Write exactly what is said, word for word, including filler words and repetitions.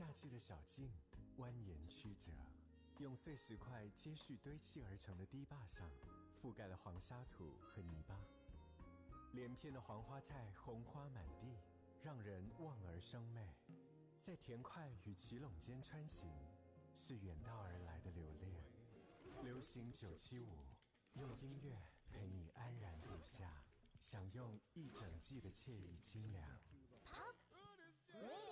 夏季的小径蜿蜒曲折，用碎石块接续堆砌而成的堤坝上，覆盖了黄沙土和泥巴。连片的黄花菜红花满地，让人望而生媚。在田块与奇垄间穿行，是远道而来的留恋。流行九七五，用音乐陪你安然度夏，享用一整季的惬意清凉。 Pop Radio。